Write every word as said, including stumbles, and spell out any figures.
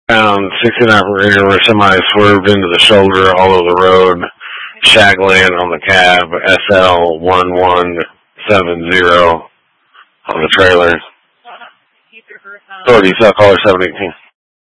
Around sixty-nine from Greener where somebody swerved into the shoulder all over the road. Shag land on the cab, S L one one seven zero on the trailer. Authority, South Caller seven eighteen.